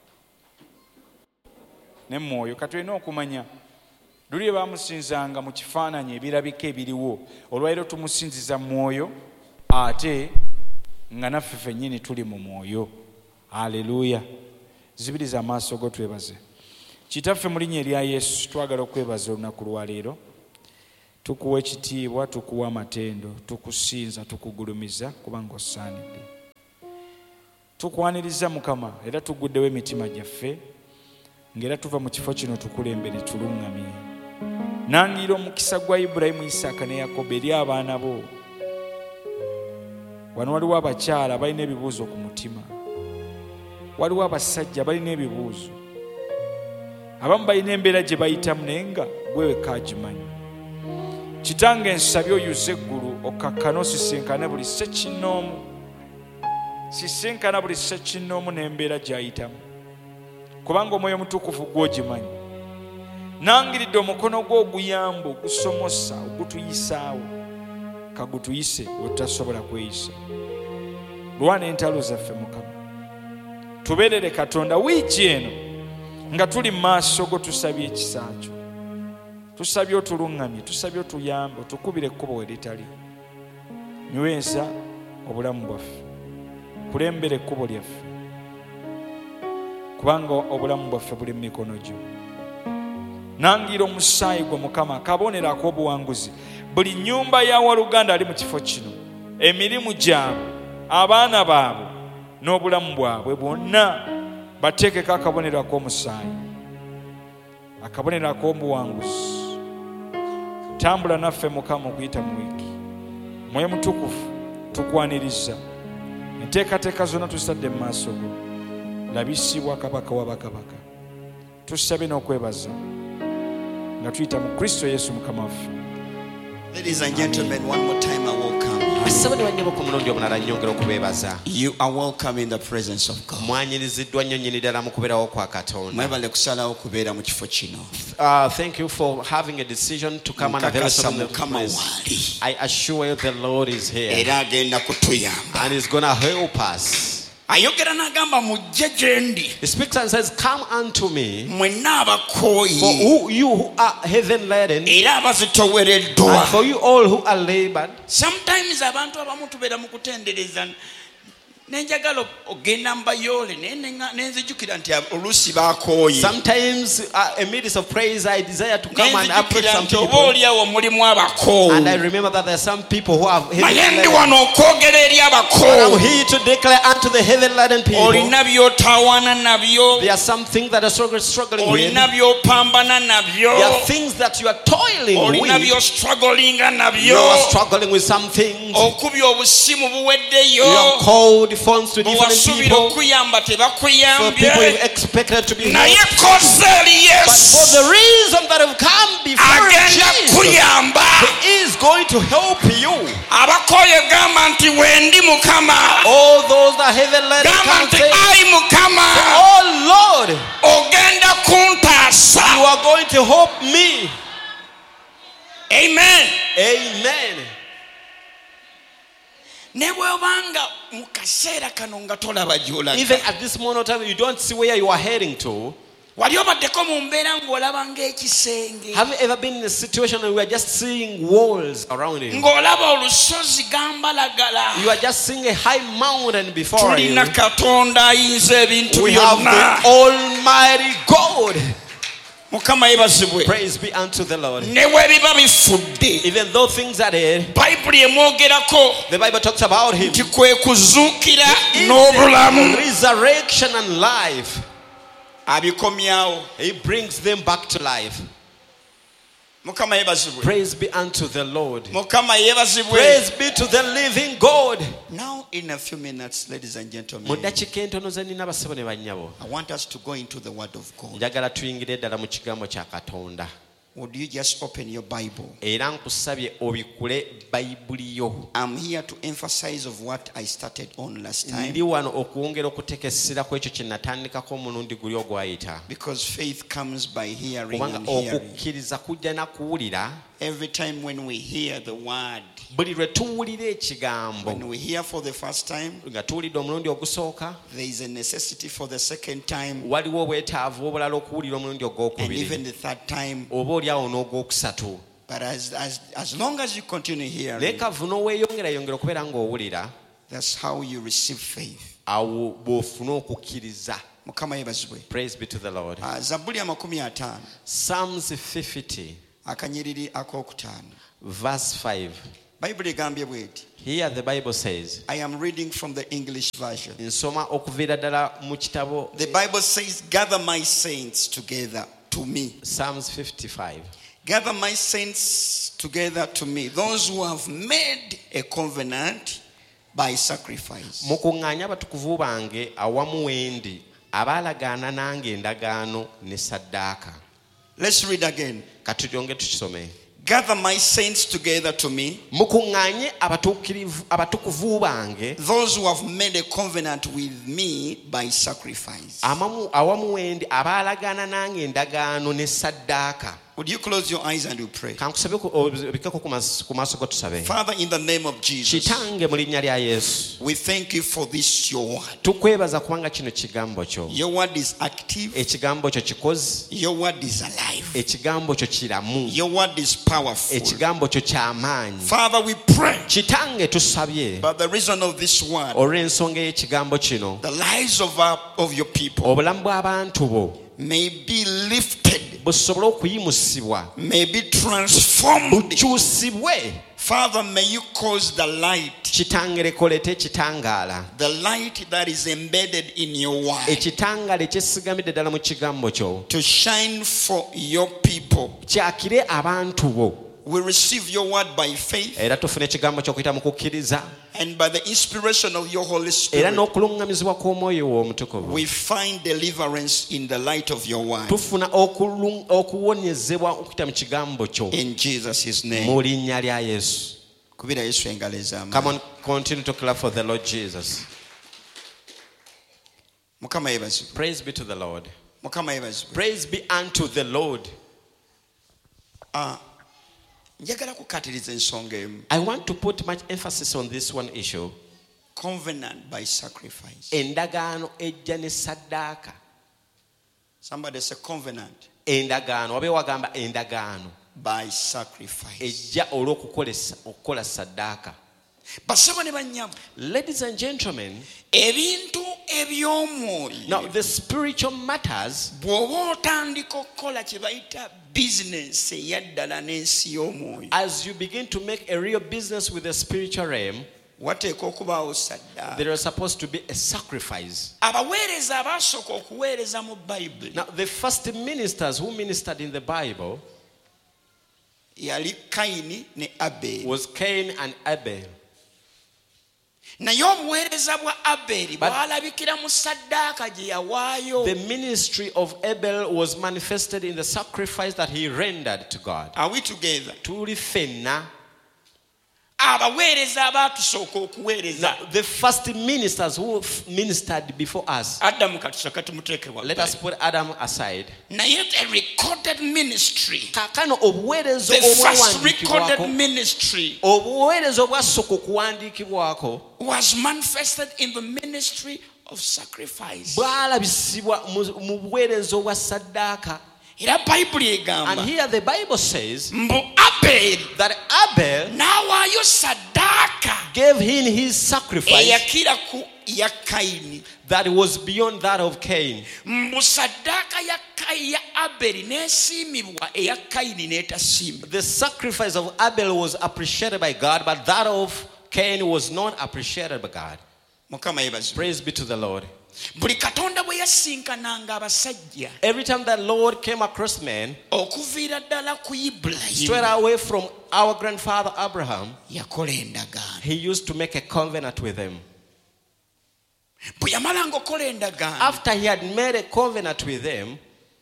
ne mwoyo. Katulina okumanya luli baamusinzanga mu kifaananyi ebirabika ebiriwo olwaleero tumusinziza mwoyo ate nga naffe ffennyini tuli mu mwoyo. Haleluya. Zibiriza amaaso go twebaze. Kitaffe mu linnya erya Yesu twagala okwebaza olunaku lwa leero. tukuwa ekitiibwa, tukuwa amatendo, tukusinza, tukugulumiza kubanga osaanidde. Tukwaniriza Mukama era tuguddewo emitima gyaffe ng'era tuva mu kifo kino tukulembere tuluŋŋamye. Nangira omukisa gwa Ibulayimu, Isaaka ne Yakobo eri abaana bo. Wano waliwo abakyala balina ebibuuzo ku mutima, waliwo abasajja balina ebibuuzo, abamu balina embeera gye bayitamu naye nga gwe wekka agimanyi. Kitange nsabye oyuze eggulu okakkane osisinkane buli ssekinnoomu, sisinkana buli ssekinnoomu n'embeera gy'ayitamu, kubanga Omwoyo Mutukuvu gw'ogimanyi. Nangiridde omukono gwo oguyamba, ogusomosa, ogutuyisaawo, kagutuyise we tutasobola kweyisa. Lwana entalo zaffe Mukama, tubeerere Katonda wiiki eno nga tuli mu maaso go, tusabye ekisa kyo, tusabye otuluŋŋamye, tusabye otuyambe, otukubire ekkubo we litali. Nyweza obulamu bwaffe, kulembera ekkubo lyaffe, kubanga obulamu bwaffe buli mu mikono gyo. Nangira omusaayi gwe Mukama akabonero ak'obuwanguzi buli nnyumba ya waluganda ali mu kifo kino, emirimu gyabwe, abaana baabwe n'obulamu bwabwe bwonna bateekeko akabonero ak'omusaayi, akabonero ak'obuwanguzi. Tambula naffe Mukama okuyita mu wiiki. Mwoyo Mutukuvu tukwaniriza, enteekateeka zonna tusadde mu maaso go, labisibwa Kabaka wa bakabaka. Tusabye n'okwebaza nga tuyita mu Kristo Yesu Mukama waffe. Ladies and gentlemen, one more time I welcome you. You are welcome in the presence of God. Uh, thank you for having a decision to come and avail yourself in the place. I assure you the Lord is here and He's going to help us. He speaks and says, come unto me, for who, you who are heaven laden, and for you all who are labored. Sometimes abantu abamu tubeera mu kutendereza nenjagala ogenda mbayole nenzijukira nti oluusi bakooye. Sometimes uh, in midst of praise I desire to come and approach some people, and I remember that there are some people who have heaven laden. I'm here to declare unto the heaven laden people, there are some things that are struggling, struggling with. There are things that you are toiling with. You are struggling with some things. You are called phones to different people, for people you expected to be helped. But for the reason that have come before Jesus, He is going to help you. All those that heaven let come say, oh Lord, you are going to help me. Amen. Amen. Even at this moment of time, you don't see where you are heading to. Have you ever been in a situation where we are just seeing walls around you? You are just seeing a high mountain before you. We have the Almighty God. Praise be unto the Lord. Even though things are there, the Bible talks about Him. He is resurrection and life. He brings them back to life. Praise be unto the Lord. Praise be to the living God. Now in a few minutes, ladies and gentlemen, I want us to go into the Word of God. Would you just open your Bible? I'm here to emphasize of what I started on last time. Because faith comes by hearing and hearing. Every time when we hear the word, when we hear for the first time, there is a necessity for the second time, and even the third time. But as, as, as long as you continue hearing, that's how you receive faith. Praise be to the Lord. Psalms fifty. akanyiriri akokutaano. Verse five. Bible egambye bweti. Here the Bible says, I am reading from the English version. nsoma okuviira ddala mu kitabo. The Bible says, gather my saints together to me. Psalms fifty-five. Gather my saints together to me, those who have made a covenant by sacrifice. Mukuŋŋaanya abatukuvu bange awamu wendi abaalagaana nange endagaano ne saddaaka. Let's read again. Katulyonge tukisome. Gather my saints together to me, mukuŋŋaanye abatuukirivu abatukuvu bange those who have made a covenant with me by sacrifice. amamu awamu wendi abaalagaana nange endagaano ne saddaaka. Would you close your eyes and you pray? Kankusabe obikeko ku maaso go tusabe. Father, in the name of Jesus, Kitange mu linnya lya Yesu, we thank you for this your word. tukwebaza kubanga kino kigambo kyo. Your word is active. Ekigambo kyo kikozi. Your word is alive. Ekigambo kyo kiramu. Your word is powerful. Ekigambo kyo ky'amaanyi. Father, we pray, Kitange tusabye by the reason of this word, olw'ensonga y'ekigambo kino, the lives of our, of your people obulamu bw'abantu bo may be lifted, busobole okuyimusibwa, may be transformed. bukyusibwe. Father, may you cause the light, Kitange lekolete ekitangaala, the light that is embedded in your word, ekitangaala ekyesigamidde ddala mu kigambo kyo, to shine for your people. kyakire abantu bo. We receive your word by faith Era tufune ekigambo ky'okuyita mu kukkiriza, and by the inspiration of your Holy era Spirit. n'okuluŋŋamizibwa kw'omwoyo wo omutukuvu, We find deliverance in the light of your word. tufuna okulu- okuwonyezebwa okuyita mu kigambo kyo In Jesus' name. mu linnya lya Yesu. Kubira Yesu engalo Come ez'amaanyi. on, continue to clap for the Lord Jesus. Mukama yeebazibwe. Praise be to the Lord. Mukama yeebazibwe. Praise be unto the Lord. Ah, njagala kukkatiriza ensonga emu. I want to put much emphasis on this one issue. Covenant by sacrifice. Endagaano ejja ne saddaaka. Somebody say covenant Endagaano, wabe wagamba endagaano by sacrifice. ejja olw'okukolesa okukola saddaaka. Basebo ne bannyabo, Ladies and gentlemen, ebintu eby'omwoyo now the spiritual matters, bw'oba otandika okukola kye bayita bizinensi eyaddala n'ensi y'omwoyo, as you begin to make a real business with the spiritual realm, wateeka okubaawo saddaaka. there is supposed to be a sacrifice. Abaweereza abaasooka okuweereza mu bayibuli Now the first ministers who ministered in the Bible yali Kayini ne Aberi. was Cain and Abel. Naye obuweereza bwa Aberi But- bwalabikira mu saddaaka gye yawaayo. The ministry of Abel was manifested in the sacrifice that he rendered to God. Are we together? Tuli ffenna. Abaweereza abaatusooka okuweereza, Now, the first ministers who f- ministered before us, Adamu katusooka tumuteeke let us wabbali. put Adam aside. Naye the recorded ministry, Kaakano obuweereza the first recorded obwawandiikibwako, ministry obuweereza obwasooka okuwandiikibwako was manifested in the ministry of sacrifice. bwalabisibwa mu- mu buweereza obwa saddaaka. Era Bayibuli And egamba here the Bible says mbu Aberi that Abel n'awaayo saddaaka gave him his sacrifice eyakira ku ya Kayini. that was beyond that of Cain. Mbu saddaaka ya Kayi ya Aberi n'esiimibwa eya Kayini n'etasiimibwa. The sacrifice of Abel was appreciated by God, but that of Cain was not appreciated by God. Mukama yeebazibwe. Praise be to the Lord. Buli Katonda bwe yasinkananga abasajja Every time that Lord came across men, okuviira ddala ku straight Ibulayimu, away from our grandfather Abraham, yakola endagaano. he used to make a covenant with them. Bwe yamalanga okukola endagaano, After he had made a covenant with them,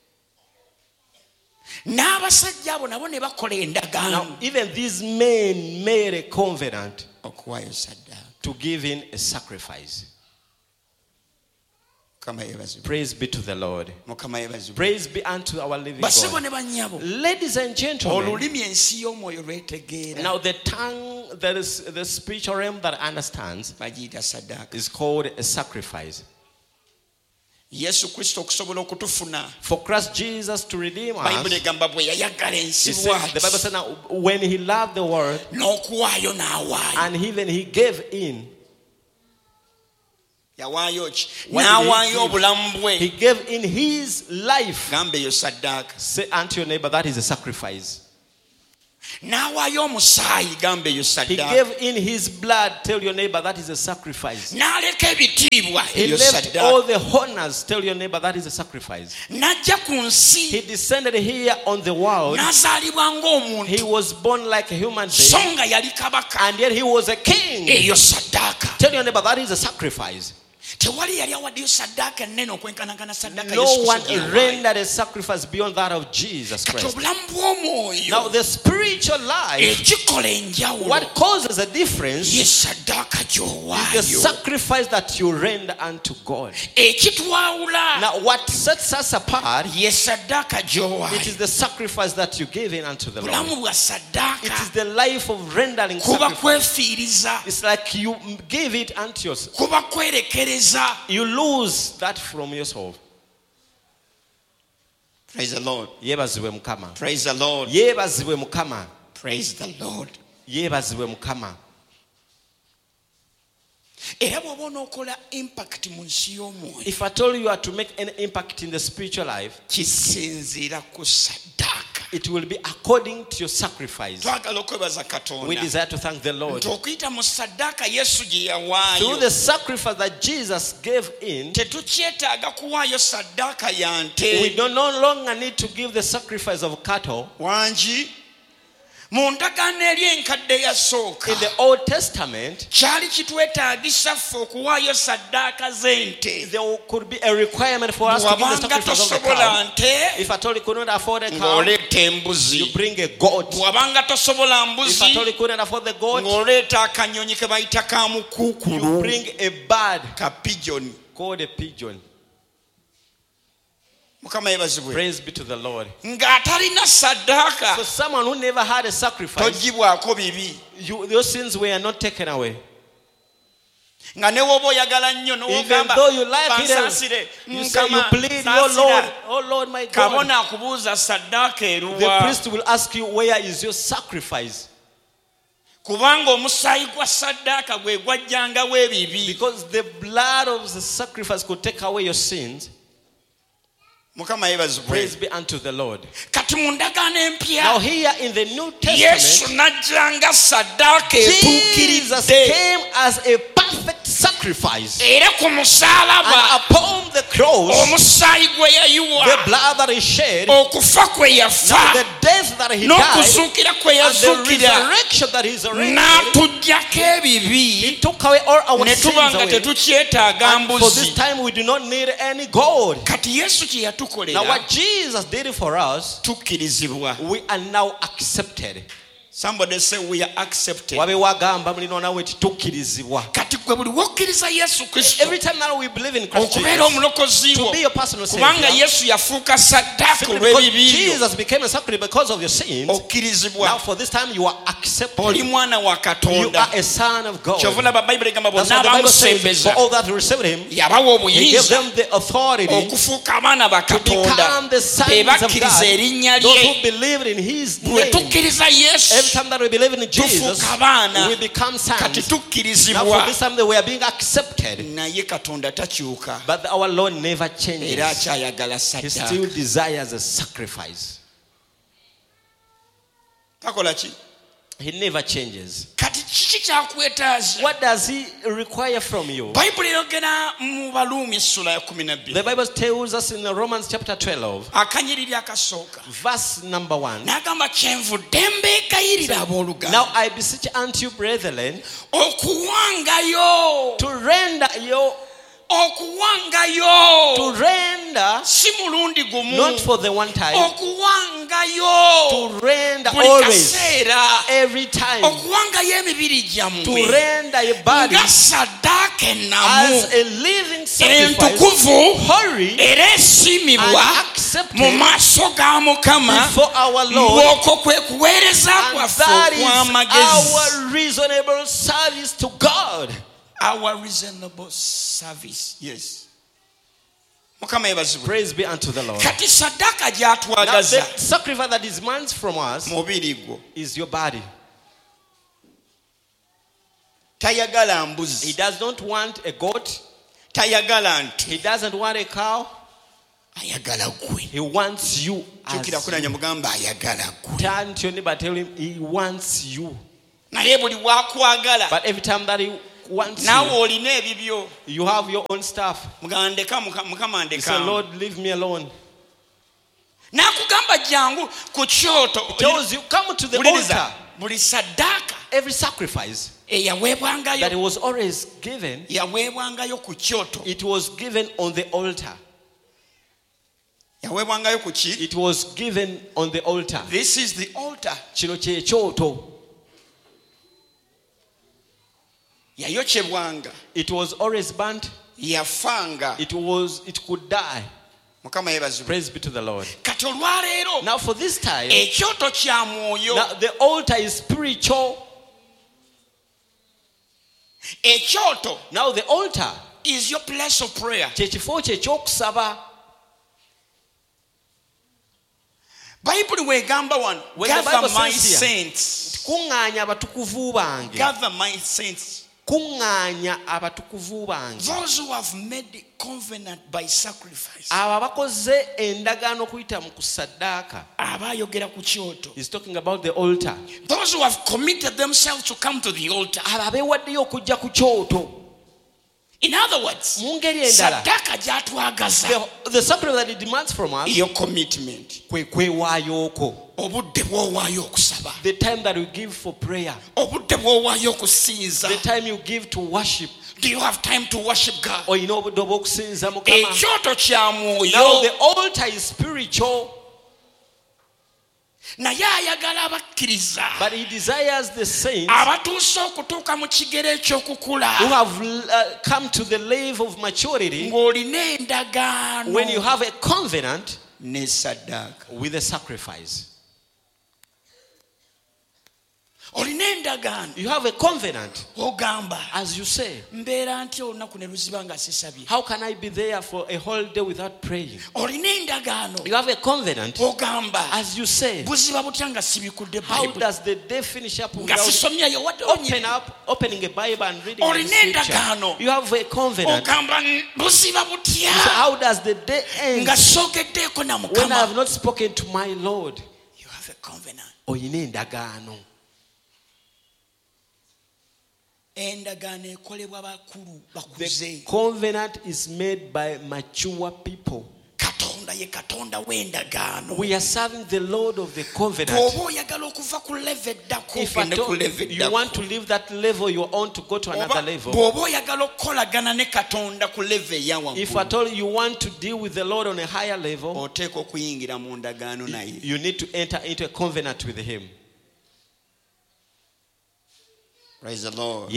n'abasajja abo nabo ne bakola now endagaano even these men made a covenant okuwaayo saddaaka. to give in a sacrifice. Mukama yeebazibwe. Praise be to the Lord. Mukama yeebazibwe. Praise be unto our living Basebo God. ne bannyabo, Ladies and gentlemen, olulimi ensi y'omwoyo lwetegeera now the tongue that is the spiritual realm that understands bagiyita saddaaka. is called a sacrifice. Yesu Kristo okusobola okutufuna, For Christ Jesus to redeem Bayibuli us, egamba bwe yayagala he ensi said, the Bible bw'ati said now, when he loved the world, n'okuwaayo n'awaayo. and even he gave in, Yawaayo ki? What did he N'awaayo give? obulamu he bwe. gave in his life. Gamba eyo saddaaka. Say unto your neighbor, that is a sacrifice. n'awaayo omusaayi gamba eyo He saddaaka. gave in his blood. Tell your neighbor that is a sacrifice. N'aleka ebitiibwa He eyo left all saddaaka. the honors. Tell your neighbor that is a sacrifice. N'ajja ku nsi He descended here on the world. n'azaalibwa He ng'omuntu was born like a human so being, nga yali kabaka. and yet he was a king. Eyo saddaaka. Tell your neighbor that is a sacrifice. Tewali yali awaddeyo saddaaka ennene okwenkanagana saddaaka No Yesu one Kristo gye yawaayo. rendered a sacrifice beyond that of Jesus Kati Christ. obulamu bw'omwoyo Now the spiritual life, ekikola enjawulo what causes a difference ye is saddaaka the gy'owaayo. sacrifice that you render unto God. Ekitwawula Now what sets us apart, ye saddaaka it gy'owaayo. is the sacrifice that you give in unto the Lord. Bulamu bwa It saddaaka is the life of rendering kuba sacrifice. kwefiiriza, It's like you give it unto yourself. kuba kwerekereza. You lose that from yourself. Praise the Lord. Yebazibwe Mukama. Praise the Lord. Yebazibwe Mukama. Praise the Lord. Yebazibwe Mukama. Era bw'oba onookola impact mu nsi y'omwoyo If I told you are to make any impact in the spiritual life, kisinziira ku saddaaka. it will be according to your sacrifice. Twagala okwebaza We Katonda desire to thank the Lord. nti okuyita mu saddaaka Yesu gye Through yawaayo the sacrifice that Jesus gave in, tetukyetaaga kuwaayo saddaaka ya we nte do no longer need to give the sacrifice of cattle. wangi. Mu ndagaano eri enkadde yasooka In the Old Testament, kyali kitwetaagisa ffe okuwaayo saddaaka z'ente. there could be a requirement for us to give the Bw'abanga sacrifice of the tosobola cow. nte If at all you could not afford a cow, ng'oleeta you embuzi. bring a goat. Bw'abanga tosobola If at all mbuzi you couldn't afford the goat, ng'oleeta akanyonyi ke bayita ka you mukuukulu bring a bird ka pijoni. called a pigeon. Mukama yebazibwe. Praise be to the Lord. Ng'atalina saddaaka So someone who never had a sacrifice, togibwako bibi. you, those sins were not taken away. Nga ne woba oyagala nnyo Even n'ogamba though you like it, bansaasire, you say you Mukama, plead, your Lord, saasira. oh Lord my God. Kabona akubuuza saddaaka The eruwa. priest will ask you, where is your sacrifice? Kubanga omusaayi gwa saddaaka gwe gwajjangawo ebibi. Because the blood of the sacrifice could take away your sins. Mukama yebazibwe. Praise be unto the Lord. Kati mu ndagaano Now empya here in the New Yesu Testament, n'ajjanga saddaaka Jesus etuukiridde. came as a perfect sacrifice. Era ku musaalaba And upon the cross, omusaayi gwe the yayiwa, blood that he shed, okufa kwe yafa, the death that he died, n'okuzuukira kwe and the yazuukira, resurrection that he's already n'atuggyako he ebibi, took away all our ne sins tuba nga away. tetukyetaaga And for this mbuzi. time we do not need any gold. Kati Yesu kye Now yatukolera what Jesus did for us, tukkirizibwa. we are now accepted. Somebody say we are accepted. Wabe wagamba mulino nawe titukkirizibwa. Kati gwe buli wokkiriza Yesu Kristo Every time that we believe in Christ okubeera Jesus, omulokozi to wo, be your personal kubanga savior, Yesu yafuuka saddaaka simply because olw'ebibi byo, Jesus became a sacrifice because of your sins, now okkirizibwa. for this time you are accepted. Oli mwana wa You Katonda. are a son of God. Kyova olaba Bayibuli egamba That's bonna what the Bible says. abamusembeza For all that received him, yabawa he gave obuyinza them the authority okufuuka abaana ba to become Katonda the sons be of bakkiriza God. erinnya Those lye. who believed in his Bwe name. tukkiriza Every Yesu time that we believe in Jesus, tufuuka abaana, we become kati sons. Now tukkirizibwa. for this time they were being accepted. Naye Katonda takyuka But our Lord never era changes. akyayagala He saddaaka. still desires a sacrifice. Takola ki? He never changes. Kati kiki kyakwetaaza? What does he require from you? Bayibuli yogera mu Baluumi essula ya kumi na The bbiri Bible tells us in Romans chapter twelve, akanyiriri akasooka verse number one. n'agamba kyenvudde mbeegayirira abooluganda Now I beseech unto you, brethren, okuwangayo to render your okuwangayo to render si mulundi gumu not for the one time, okuwangayo to render buli always, kaseera every time, okuwangayo emibiri to gyammwe render your body nga saddaaka ennamu as a living sacrifice, entukuvu holy era esiimibwa and accepted mu maaso ga Mukama. before our Lord, Ng'okwo kwe kuweereza and kwaffe that is okw'amagezi. our reasonable service to God. Our reasonable service. Yes. Mukama yebazibwe. Praise be unto the Lord. Kati saddaaka Now, gy'atwagaza the sacrifice that he demands from us mubiri gwo is your body. tayagala He mbuzi, does not want a goat. tayagala nte, He doesn't want a cow. He wants you as you. Turn to your neighbor, tell him he wants you. But But every time that he wants you, you have your own stuff. You say, Lord, leave me alone. He tells you, come to the altar. Every sacrifice that it was always given, it was given on the altar. It was given on the altar. This is the altar. Kino kye kyoto. It was always burnt. It was, it could die. Praise be to the Lord. Now for this time, now the altar is spiritual. Now the altar is your place of prayer. Kyekifo kye ekyokusaba. Bible wegamba wano, gather my saints. Kuŋŋaanya abatukuvu bange. Gather my saints. Kuŋŋaanya abatukuvu bange. Those who have made the covenant by sacrifice. Abo abakoze endagaano okuyita mu kusaddaaka. Abayogera ku kyoto. He's talking about the altar. Those who have committed themselves to come to the altar. Abo abeewaddeyo okujja ku kyoto. In other words, the, the sacrifice that it demands from us, your commitment, the time that we give for prayer, the time you give to worship. Do you have time to worship God? Now the altar is spiritual. But he desires the saints who have uh, come to the level of maturity when you have a covenant with a sacrifice. You have a covenant. As you say, how can I be there for a whole day without praying? You have a covenant. As you say, how does the day finish up without open up, opening a Bible and reading the scripture? You have a covenant. So how does the day end when I have not spoken to my Lord? You have a covenant. The covenant is made by mature people. We are serving the Lord of the covenant. If at all you want to leave that level, you want to go to another level. If at all you want to deal with the Lord on a higher level, you need to enter into a covenant with Him. Praise the Lord.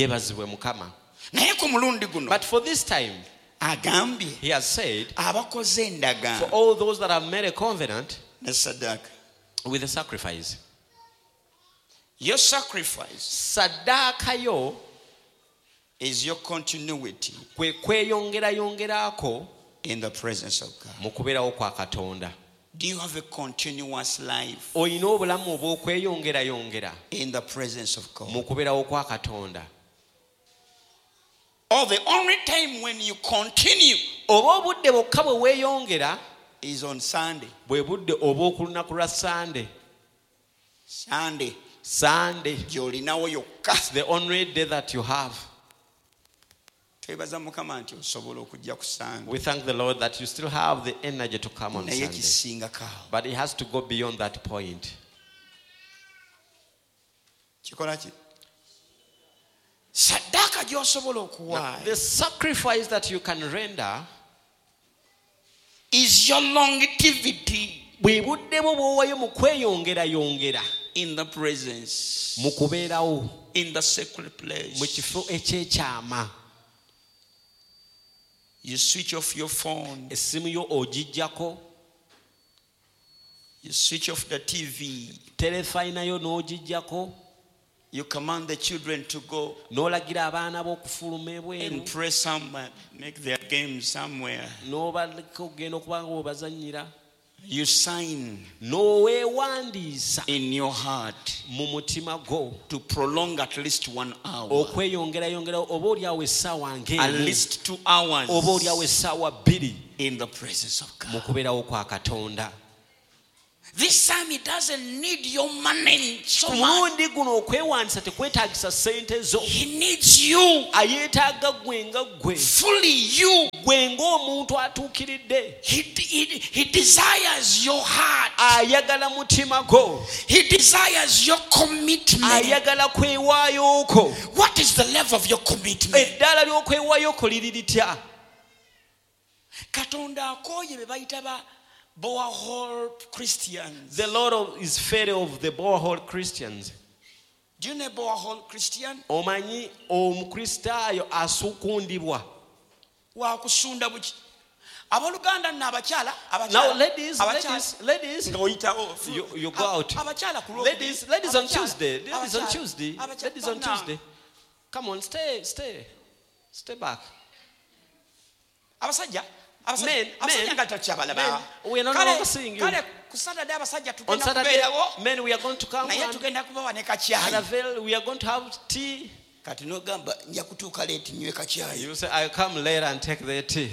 But for this time, he has said, for all those that have made a covenant with a sacrifice, your sacrifice sadaka is your continuity in the presence of God. Do you have a continuous life in the presence of God? Or the only time when you continue is on Sunday. Sunday. Sunday. It's the only day that you have. We thank the Lord that you still have the energy to come on Sunday. But it has to go beyond that point. Now, the sacrifice that you can render is your longevity in the presence, in the sacred place. You switch off your phone. You switch off the T V. You command the children to go and pray somewhere, make their games somewhere. You sign n'oweewandiisa in your heart mu mutima gwo to prolong at least one hour, okweyongerayongera oba oliawo essaawa at ng'emu least two hours oba oliawo essaawa bbiri in the presence of mu God. kubeerawo kwa Katonda. This time it doesn't need your money so ku much. mulundi guno okwewandiisa tekwetaagisa ssente zo, He needs you, ayeetaaga gwe nga gwe fully you. gwe ng'omuntu atuukiridde. He, he, he desires your heart. Ayagala mutima gwo, He desires your commitment. ayagala kwewaayo kwo. What is the level of your commitment? Eddaala ly'okwewaayo kwo liri litya? Katonda akoye be bayita ba Boahol Christians. The Lord of, is fed of the Boahol Christians. Do you know Boahol Christian? Omanyi omukristaayo asukundibwa. Wa kusunda buki. Abaluganda na abakyala, Now abakyala. ladies, abakyala. ladies, ladies, Ngoyitawo. you, you go out. Abakyala ku Ladies, ladies on Abakyala. Tuesday, ladies on Abakyala. Tuesday, Abakyala. ladies on No. Tuesday. Come on, stay, stay, stay back. Abasajja. Men, men, men, we are no longer seeing you. Kale ku Saturday abasajja On tugenda Saturday, kubeerawo. men, we are going to come Naye and tugenda kubawa ne and kacyayi. avail, we are going to have tea. Kati n'ogamba nja kutuuka leeti nywe kacyayi. You say, I'll come later and take the tea.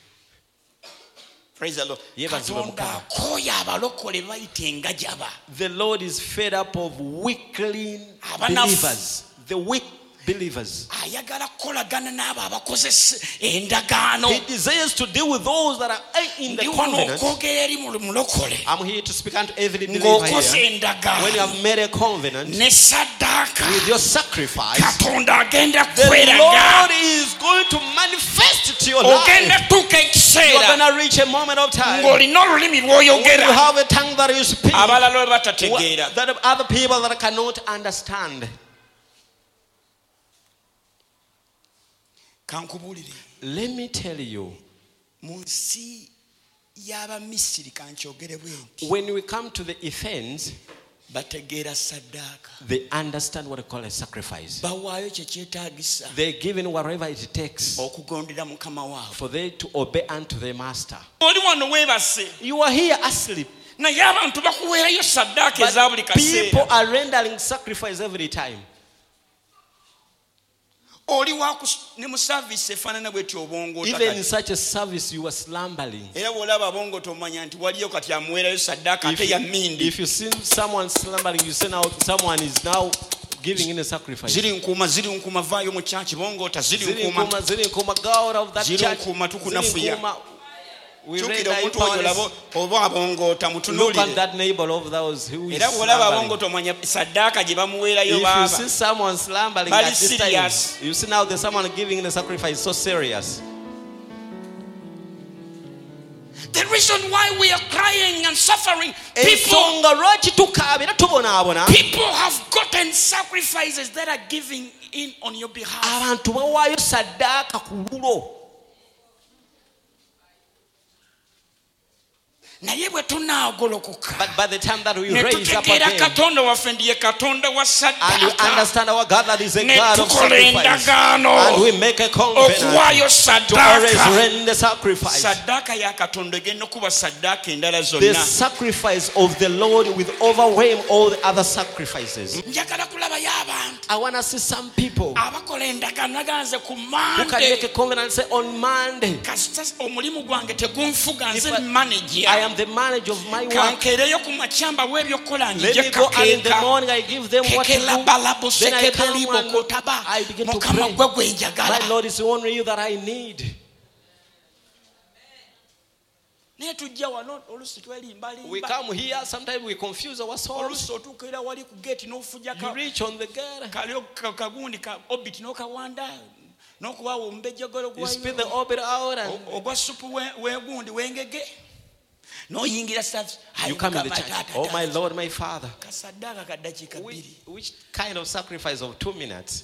Praise the Lord. Yebazibwe Katonda Mukama. akooye abalokole bayita engajaba. The Lord is fed up of weakling Abanafu. believers. The weak believers. Ayagala kukolagana n'abo abakozesa endagaano. He desires to deal with those that are in the Ndi wano covenant. okwogera eri mu mulokole. I'm here to speak unto every believer Ng'okoze here. When you endagaano have made a covenant ne saddaaka. with your sacrifice, Katonda agenda the kweraga. Lord is going to manifest it to your life. Ogenda tuuka You are ekiseera going to reach a moment of time ng'olina olulimi when you lw'oyogera. have a tongue that you speak Abalala bwe batategeera. that other people that cannot understand. Kankubuulire. Let me tell you, Mu nsi y'Abamisiri kankyogere bwe nti when we come to the Ephesians, bategeera saddaaka. they understand what they call a sacrifice. Bawaayo kye kyetaagisa They're given whatever it takes okugondera mukama waabwe. for them to obey unto their master. Oli wano weebase. You are here asleep, Naye abantu bakuweerayo saddaaka eza buli but people kaseera. are rendering sacrifice every time. Oli wakus ne mu saavisi efaanana bw'eti obongoota Even in kati. such a service, you are slumbering. Era bw'olaba abongoota omanya nti waliyo kati amuweerayo saddaaka ate ya mmindi. If you see someone slumbering, you say now someone is now giving in a sacrifice. Ziri nkuuma ziri nkuuma vaayo mu kyaki bongoota ziri Ziri nkuuma. nkuma, ziri nkuma, go out of that Ziri church. nkuma, tukunafuya. Ziri nkuma. We Kyukira render you omuntu oyo powerless. olaba oba abongoota Look at mutunuulire. that neighbor of those who is Era bw'olaba slumbering. abongoota omanya saddaaka gye bamuweerayo If you baaba. see someone slumbering Very at this time, serious. you see now there's someone giving in a sacrifice so serious. The reason why we are crying and suffering, people, Ensonga lwaki tukaabira tubonaabona, people have gotten sacrifices that are giving in on your behalf. abantu bawaayo saddaaka ku lulo. Naye bwe tunaagolokoka But by the time that we ne raise up tutegeera again katonda waffe ndiye katonda wa and we saddaaka understand our God that is a ne God of tukola sacrifice, endagaano and we make a covenant okuwaayo to always saddaaka. render sacrifice. Saddaaka ya katonda egenda okuba saddaaka endala The zonna. sacrifice of the Lord will overwhelm all the other sacrifices. Njagala kulabayo abantu I want to see some people abakola endagaano naganze ku who can make a Monday. covenant and say, on Monday, Kasita omulimu gwange tegunfuga If nze I- manager. I am the manager of my work. Kankeereyo ku makyamba w'ebyokukola Let me nje go out in the kakeeka. morning, I give them what to Kekela do. balabo Then I sekebali come and bokotaba. I begin to Mukama pray. gwe gwe My njagala. Lord is only you that I need. Naye tujja wano oluusi We twelimbalimba. come here, sometimes we confuse our souls. Oluusi otuuka era wali ku gate n'ofuja You reach on the gate, kalyo kagundi ka obit n'okawanda n'okuwaawo omubejjogolo you spit the gwayo orbit out, and ogwa supu we- wegundi wengege n'oyingira service. you come in the church. Oh, my Lord, my Father. Kasaddaaka ka ddakiika Which, bbiri. which kind of sacrifice of two minutes?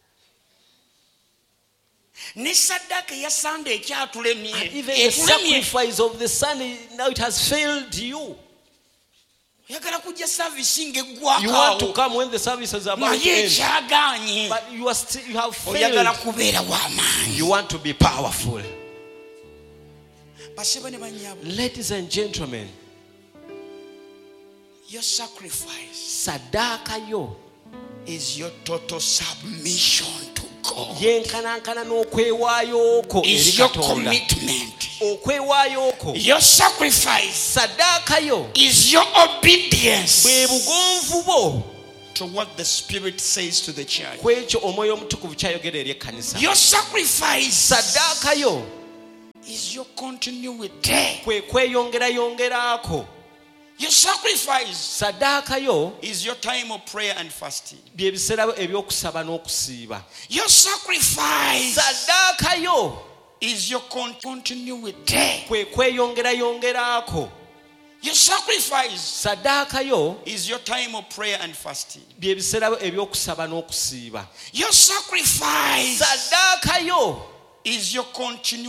Ne saddaaka eya sande And ekyatulemye even the etulemye. sacrifice of the Son, now it has failed you. Oyagala kujja service You want to ng'eggwakaawo come when the service is about to naye end, ekyagaanye but you are still, you have oyagala failed. kubeera w'amaanyi. You want to be powerful. Basebo ne bannyabo Ladies and gentlemen, Your sacrifice saddaaka yo is your total submission to God. yenkanankana n'okwewaayo kwo eri Is your Katonda. commitment. Okwewaayo kwo Your sacrifice saddaaka yo is your obedience bwe bugonvu bwo to what the Spirit says to the church. kwekyo omwoyo omutukuvu kyayogera eri ekkanisa. Your sacrifice Saddaaka yo is your continuity. kwe kweyongerayongeraako. Your sacrifice Saddaaka yo is your time of prayer and fasting. bye biseera eby'okusaba n'okusiiba. Your sacrifice Saddaaka yo is your con- continuity. kwe kweyongerayongeraako. Your sacrifice Saddaaka yo is your time of prayer and fasting. bye biseera eby'okusaba n'okusiiba. Your sacrifice Saddaaka yo is your continuity.